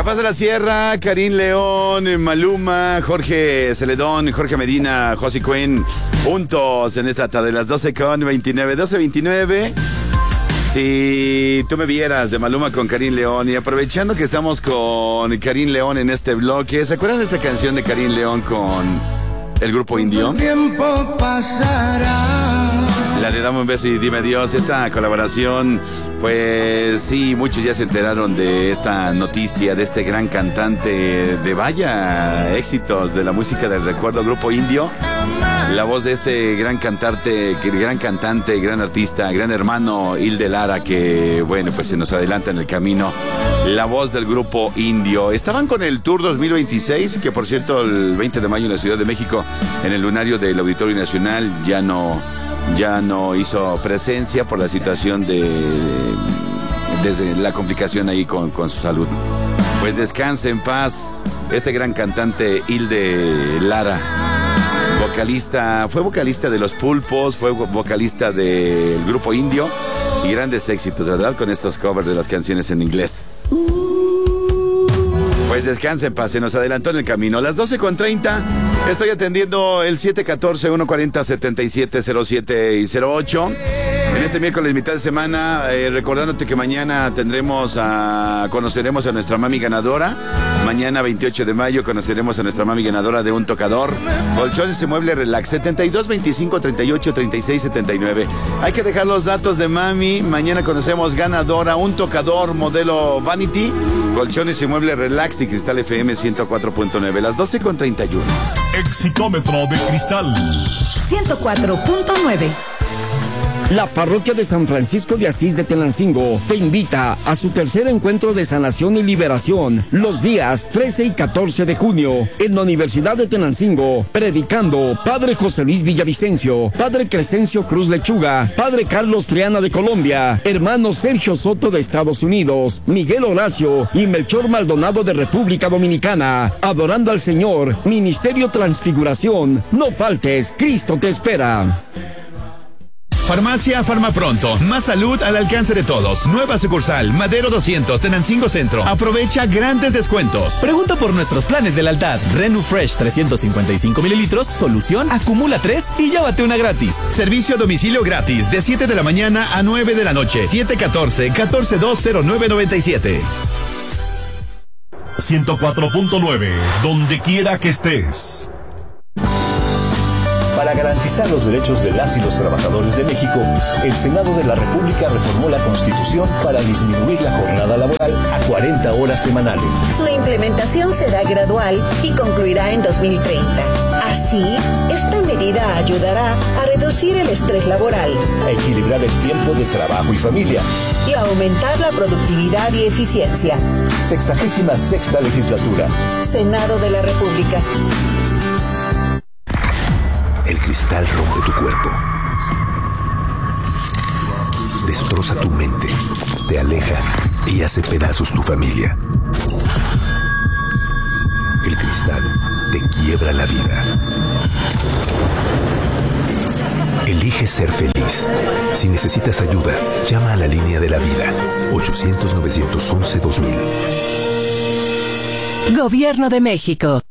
Paz de la Sierra, Karim León, Maluma, Jorge Celedón, Jorge Medina, Josie Quinn, juntos en esta tarde, las 12:29, 12:29. Si tú me vieras, de Maluma con Karim León, y aprovechando que estamos con Karim León en este bloque, ¿se acuerdan de esta canción de Karim León con el grupo Indio? Tiempo pasará. La de Dame un beso y dime Dios, esta colaboración, pues sí, muchos ya se enteraron de esta noticia, de este gran cantante de vaya éxitos de la música del recuerdo, grupo Indio. La voz de este gran cantante, gran artista, gran hermano, Hilde Lara, que bueno, pues se nos adelanta en el camino. La voz del grupo Indio. Estaban con el Tour 2026, que por cierto el 20 de mayo en la Ciudad de México, en el lunario del Auditorio Nacional, ya no hizo presencia por la situación desde la complicación ahí con su salud. Pues descanse en paz este gran cantante Hilde Lara. Fue vocalista de Los Pulpos, fue vocalista del grupo Indio y grandes éxitos, ¿verdad? Con estos covers de las canciones en inglés. Pues descansen, se nos adelantó en el camino. Las 12:30, estoy atendiendo el 714-140-7707 y 08. En este miércoles, mitad de semana, recordándote que mañana conoceremos a nuestra mami ganadora. Mañana, 28 de mayo, conoceremos a nuestra mami ganadora de un tocador. Colchones y Mueble Relax, 72 25 38 36 79. Hay que dejar los datos de mami. Mañana conocemos ganadora, un tocador modelo Vanity, Colchones y Mueble Relax y Cristal FM 104.9. Las 12:31. Exitómetro de Cristal 104.9. La parroquia de San Francisco de Asís de Tenancingo te invita a su tercer encuentro de sanación y liberación los días 13 y 14 de junio en la Universidad de Tenancingo, predicando Padre José Luis Villavicencio, Padre Crescencio Cruz Lechuga, Padre Carlos Triana de Colombia, hermano Sergio Soto de Estados Unidos, Miguel Horacio y Melchor Maldonado de República Dominicana, adorando al Señor, Ministerio Transfiguración. No faltes, Cristo te espera. Farmacia Farmapronto, más salud al alcance de todos. Nueva sucursal, Madero 200, Tenancingo Centro. Aprovecha grandes descuentos. Pregunta por nuestros planes de lealtad. Renu Fresh 355 mililitros, solución, acumula 3 y llévate una gratis. Servicio a domicilio gratis, de 7 de la mañana a 9 de la noche. 714-1420997. 104.9, donde quiera que estés. Para garantizar los derechos de las y los trabajadores de México, el Senado de la República reformó la Constitución para disminuir la jornada laboral a 40 horas semanales. Su implementación será gradual y concluirá en 2030. Así, esta medida ayudará a reducir el estrés laboral, a equilibrar el tiempo de trabajo y familia y a aumentar la productividad y eficiencia. 66ª legislatura. Senado de la República. El cristal rompe tu cuerpo, destroza tu mente, te aleja y hace pedazos tu familia. El cristal te quiebra la vida. Elige ser feliz. Si necesitas ayuda, llama a la línea de la vida, 800-911-2000. Gobierno de México.